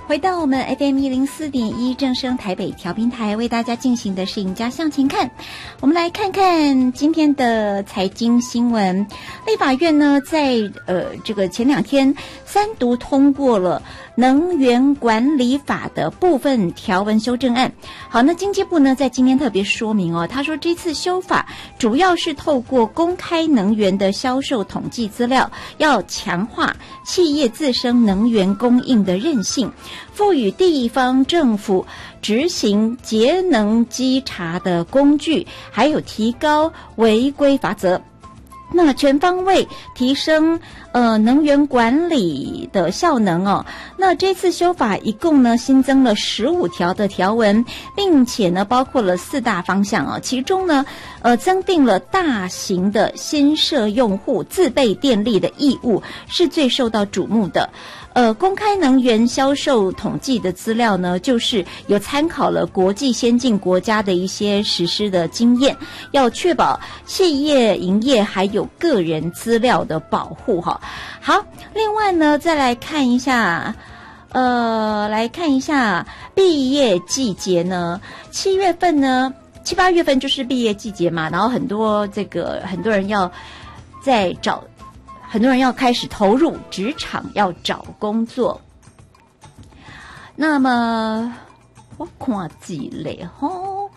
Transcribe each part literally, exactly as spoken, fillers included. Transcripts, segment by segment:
回到我们 F M 一零四点一正声台北调频台，为大家进行的是赢家向前看。我们来看看今天的财经新闻。立法院呢，在呃这个前两天三读通过了能源管理法的部分条文修正案。好，那经济部呢在今天特别说明哦，他说这次修法主要是透过公开能源的销售统计资料，要强化企业自身能源供应的韧性，赋予地方政府执行节能稽查的工具，还有提高违规罚则。那全方位提升呃能源管理的效能哦。那这次修法一共呢新增了十五条的条文，并且呢包括了四大方向哦。其中呢呃增订了大型的新设用户自备电力的义务，是最受到瞩目的。呃，公开能源销售统计的资料呢，就是有参考了国际先进国家的一些实施的经验，要确保企业营业还有个人资料的保护哈。好，另外呢，再来看一下，呃，来看一下毕业季节呢，七月份呢，七八月份就是毕业季节嘛，然后很多这个很多人要在找。很多人要开始投入职场，要找工作。那么我看几类吼，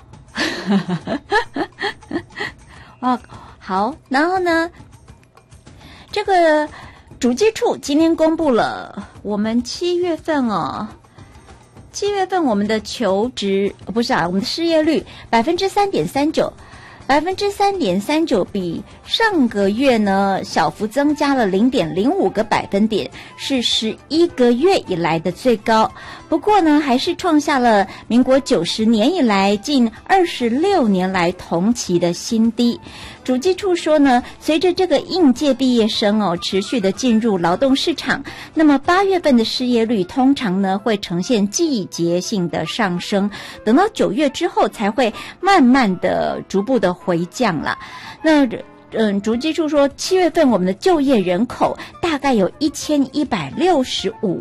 啊好，然后呢，这个主计处今天公布了我们七月份哦，七月份我们的求职不是啊，我们的失业率百分之三点三九。百分之三点三九，比上个月呢小幅增加了零点零五个百分点，是十一个月以来的最高。不过呢，还是创下了民国九十年以来近二十六年来同期的新低。主计处说呢，随着这个应届毕业生哦持续的进入劳动市场，那么八月份的失业率通常呢会呈现季节性的上升，等到九月之后才会慢慢的逐步的回降了。那嗯，主计处说，七月份我们的就业人口大概有一千一百六十五